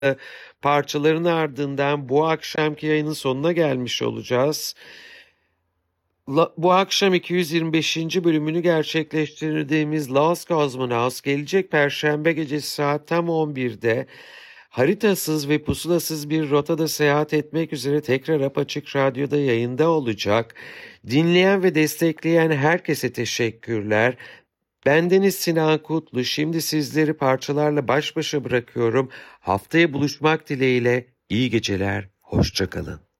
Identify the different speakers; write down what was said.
Speaker 1: parçaların ardından bu akşamki yayının sonuna gelmiş olacağız. Bu akşam 225. bölümünü gerçekleştirdiğimiz Lost Cosmonauts gelecek Perşembe gecesi saat tam 11'de haritasız ve pusulasız bir rotada seyahat etmek üzere tekrar Apaçık Radyo'da yayında olacak. Dinleyen ve destekleyen herkese teşekkürler. Bendeniz Sinan Kutlu. Şimdi sizleri parçalarla baş başa bırakıyorum. Haftaya buluşmak dileğiyle iyi geceler, hoşça kalın.